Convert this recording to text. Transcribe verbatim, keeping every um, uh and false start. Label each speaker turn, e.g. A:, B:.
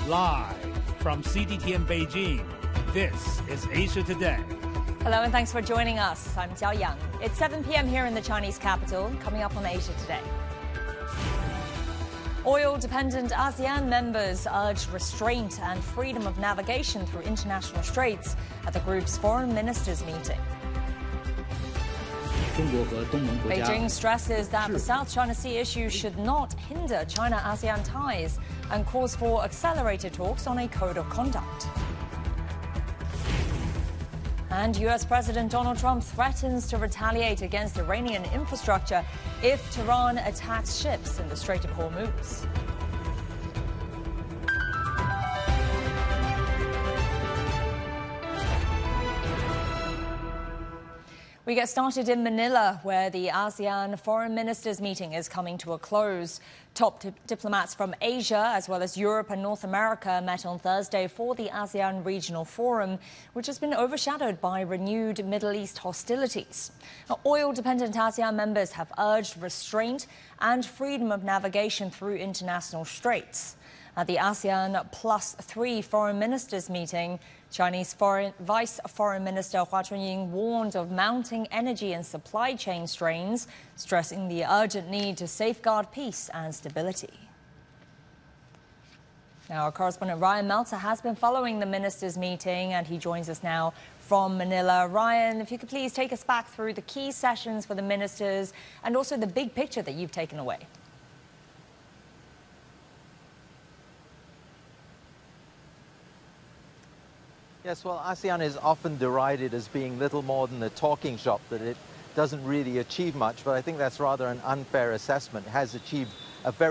A: Live from C G T N Beijing, this is Asia Today.
B: Hello and thanks for joining us. I'm Jiao Yang. It's seven p m here in the Chinese capital. Coming up on Asia Today. Oil-dependent ASEAN members urged restraint and freedom of navigation through international straits at the group's foreign ministers' meeting. Beijing stresses that the South China Sea issue should not hinder China-ASEAN ties and calls for accelerated talks on a code of conduct. And U S President Donald Trump threatens to retaliate against Iranian infrastructure if Tehran attacks ships in the Strait of Hormuz. We get started in Manila, where the ASEAN Foreign Ministers meeting is coming to a close. Top di diplomats from Asia, as well as Europe and North America, met on Thursday for the ASEAN Regional Forum, which has been overshadowed by renewed Middle East hostilities. Oil-dependent ASEAN members have urged restraint and freedom of navigation through international straits. At the ASEAN Plus Three Foreign Ministers meeting, Chinese Foreign, Vice Foreign Minister Hua Chunying warned of mounting energy and supply chain strains, stressing the urgent need to safeguard peace and stability. Now, our correspondent Ryan Meltzer has been following the ministers' meeting, and he joins us now from Manila. Ryan, if you could please take us back through the key sessions for the ministers and also the big picture that you've taken away.
C: Yes, well, ASEAN is often derided as being little more than a talking shop, that it doesn't really achieve much, but I think that's rather an unfair assessment. It has achieved a very